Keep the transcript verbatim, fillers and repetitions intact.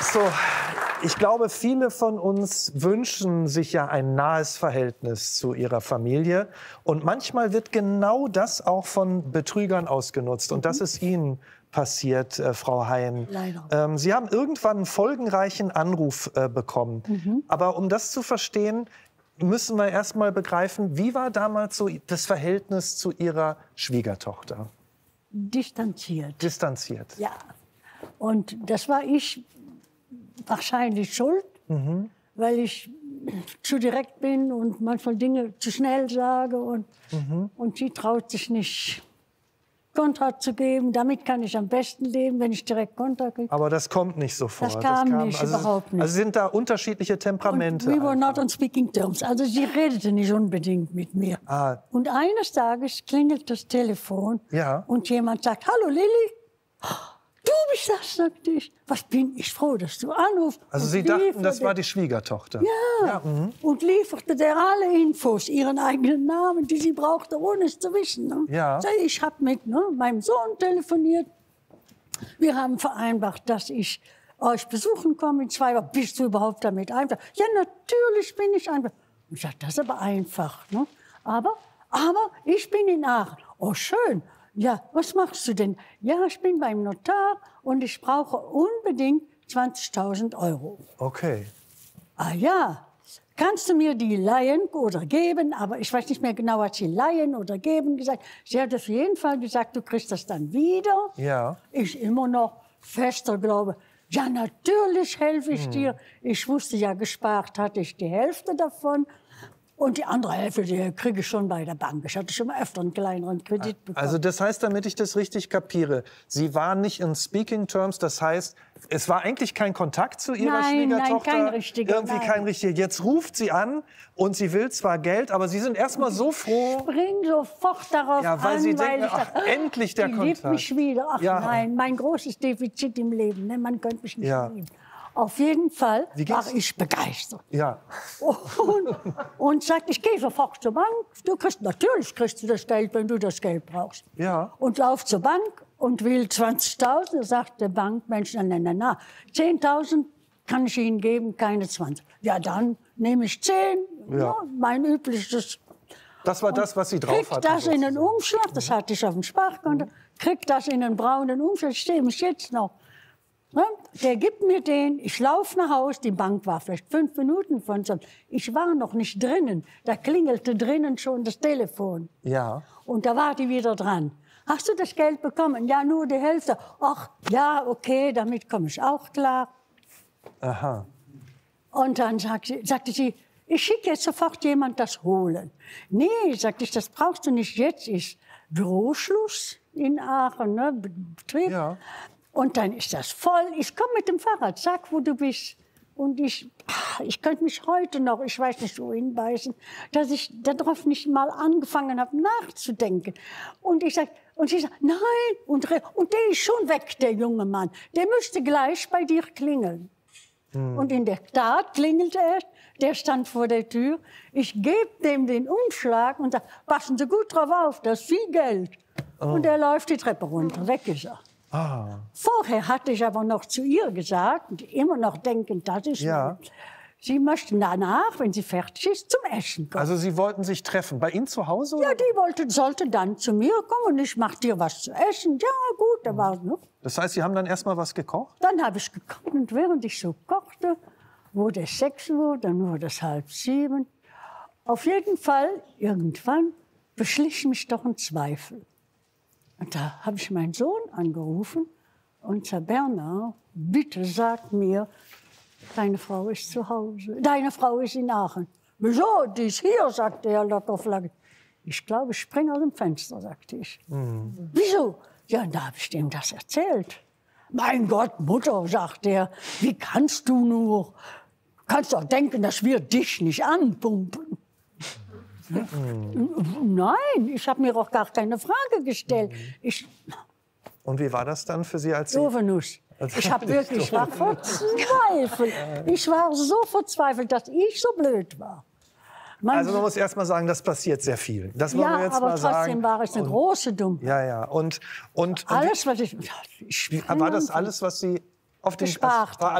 so, ich glaube, viele von uns wünschen sich ja ein nahes Verhältnis zu ihrer Familie. Und manchmal wird genau das auch von Betrügern ausgenutzt. Und das ist Ihnen passiert, äh, Frau Hein. Leider. Ähm, Sie haben irgendwann einen folgenreichen Anruf äh, bekommen. Mhm. Aber um das zu verstehen, müssen wir erst mal begreifen, wie war damals so das Verhältnis zu Ihrer Schwiegertochter? Distanziert. Distanziert. Ja. Und das war ich wahrscheinlich schuld, Mhm. weil ich zu direkt bin und manchmal Dinge zu schnell sage. Und, Mhm. und sie traut sich nicht, Kontra zu geben. Damit kann ich am besten leben, wenn ich direkt Kontra kriege. Aber das kommt nicht sofort. Das kam nicht, also, überhaupt nicht. Also sind da unterschiedliche Temperamente? Und we were einfach? not on speaking terms. Also sie redete nicht unbedingt mit mir. Ah. Und eines Tages klingelt das Telefon Ja. und jemand sagt, hallo Lilly, du bist das, sagte ich. Was bin ich froh, dass du anrufst. Also Und Sie dachten, das lieferte- war die Schwiegertochter? Ja, Ja, mhm. und lieferte der alle Infos, ihren eigenen Namen, die sie brauchte, ohne es zu wissen. Ne? Ja. Sag Ich habe mit ne, meinem Sohn telefoniert. Wir haben vereinbart, dass ich euch besuchen komme in zwei Wochen. Bist du überhaupt damit einfach? Ja, natürlich bin ich einfach. Und ich sagte, das ist aber einfach. Ne? Aber, aber ich bin in Aachen. Oh, schön. Ja, was machst du denn? Ja, ich bin beim Notar und ich brauche unbedingt zwanzigtausend Euro. Okay. Ah ja, kannst du mir die leihen oder geben? Aber ich weiß nicht mehr genau, hat sie leihen oder geben gesagt. Sie hat auf jeden Fall gesagt, du kriegst das dann wieder. Ja. Ich immer noch fester Glaube. Ja, natürlich helfe Hm. ich dir. Ich wusste ja, gespart hatte ich die Hälfte davon. Und die andere Hälfte, die kriege ich schon bei der Bank. Ich hatte schon mal öfter einen kleineren Kredit bekommen. Also das heißt, damit ich das richtig kapiere, Sie waren nicht in Speaking Terms, das heißt, es war eigentlich kein Kontakt zu Ihrer Nein, nein, Schwiegertochter? kein richtiger, Irgendwie nein. kein richtiger. Jetzt ruft sie an und sie will zwar Geld, aber Sie sind erst mal so froh. Spring sofort darauf Ja, weil an, Sie weil denken, ich ach, sag, endlich der die Kontakt. liebt mich wieder. Ach Ja. nein, mein großes Defizit im Leben. Ne? Man könnte mich nicht Ja. lieben. Auf jeden Fall Wie geht's? war ich begeistert. Ja. Und, und sagt, ich gehe sofort zur Bank. Du kriegst, natürlich kriegst du das Geld, wenn du das Geld brauchst. Ja. Und lauf zur Bank und will zwanzigtausend. Da sagt der Bankmensch, na, na, na, na, zehntausend kann ich Ihnen geben, keine zwanzig. Ja, dann nehme ich zehn. Ja. Ja, mein übliches. Das war das, was Sie drauf Krieg hatten. das in einen sozusagen. Umschlag, das hatte ich auf dem Sparkonto, krieg das in einen braunen Umschlag, ich stehe mich jetzt noch. Ne? Der gibt mir den, ich laufe nach Hause, die Bank war vielleicht fünf Minuten von so. Ich war noch nicht drinnen, da klingelte drinnen schon das Telefon. Ja. Und da war die wieder dran. Hast du das Geld bekommen? Ja, nur die Hälfte. Ach, ja, okay, damit komme ich auch klar. Aha. Und dann sagte, sagte sie, ich schicke jetzt sofort jemand das holen. Nee, sagte ich, das brauchst du nicht, jetzt ist Büroschluss in Aachen, ne, Betrieb. Ja. Und dann ist das voll. Ich komme mit dem Fahrrad, sag, wo du bist. Und ich, ach, ich könnte mich heute noch, ich weiß nicht, wohin beißen, dass ich darauf nicht mal angefangen habe, nachzudenken. Und ich sag, und sie sagt, nein. Und, re- und der ist schon weg, der junge Mann. Der müsste gleich bei dir klingeln. Und in der Tat klingelte er, der stand vor der Tür. Ich gebe dem den Umschlag und sage, passen Sie gut drauf auf, das ist viel Geld. Und er läuft die Treppe runter, weg ist er. Ah. Vorher hatte ich aber noch zu ihr gesagt, und immer noch denkend, das ist Ja. nett. Sie möchten danach, wenn sie fertig ist, zum Essen kommen. Also Sie wollten sich treffen. Bei Ihnen zu Hause? Ja, oder? die wollte, sollte dann zu mir kommen und ich mach dir was zu essen. Ja, gut, da war es noch. Das heißt, Sie haben dann erst mal was gekocht? Dann habe ich gekocht und während ich so kochte, wurde es sechs Uhr, dann wurde es halb sieben. Auf jeden Fall, irgendwann beschlich mich doch ein Zweifel. Und da habe ich meinen Sohn angerufen und sagte, Bernhard, bitte sag mir, deine Frau ist zu Hause, deine Frau ist in Aachen. Wieso, die ist hier, sagte Herr Lotterflagge. Ich glaube, ich springe aus dem Fenster, sagte ich. Mhm. Wieso? Ja, da habe ich dem das erzählt. Mein Gott, Mutter, sagt er, wie kannst du nur? Du kannst doch denken, dass wir dich nicht anpumpen. Mhm. Nein, ich habe mir auch gar keine Frage gestellt. Ich, Und wie war das dann für Sie, als Sie... Sofenuss. Ich habe wirklich, ich war verzweifelt. Ich war so verzweifelt, dass ich so blöd war. Man, Also man muss erst mal sagen, das passiert sehr viel. Das wollen wir ja, jetzt aber mal trotzdem sagen. war ich eine Und- große Dummheit. Ja, ja. Und, und, und Alles, was ich... ich wie, war das alles, was Sie auf den... Gespart war